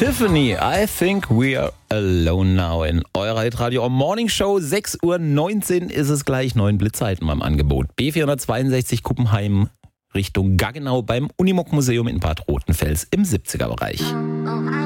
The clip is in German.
Tiffany, I think we are alone now in eurer Hitradio Morning Show. 6:19 Uhr ist es gleich, 9 Blitzzeiten beim Angebot. B462 Kuppenheim Richtung Gaggenau beim Unimog Museum in Bad Rotenfels im 70er-Bereich.